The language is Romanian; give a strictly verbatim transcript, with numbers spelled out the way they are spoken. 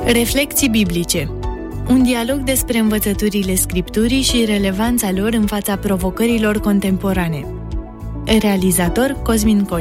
Reflecții biblice. Un dialog despre învățăturile Scripturii și relevanța lor în fața provocărilor contemporane. Realizator Cosmin Coci.